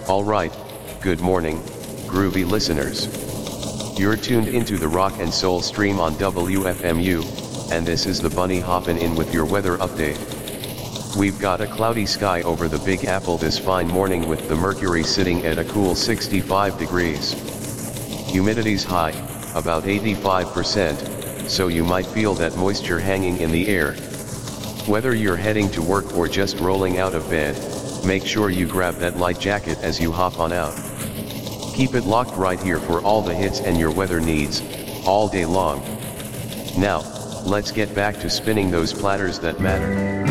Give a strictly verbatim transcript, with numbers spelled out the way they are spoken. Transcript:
Alright, good morning, groovy listeners. You're tuned into the Rock and Soul stream on W F M U, and this is the Bunny hoppin' in with your weather update. We've got a cloudy sky over the Big Apple this fine morning with the mercury sitting at a cool sixty-five degrees. Humidity's high, about eighty-five percent, so you might feel that moisture hanging in the air. Whether you're heading to work or just rolling out of bed, make sure you grab that light jacket as you hop on out. Keep it locked right here for all the hits and your weather needs, all day long. Now, let's get back to spinning those platters that matter.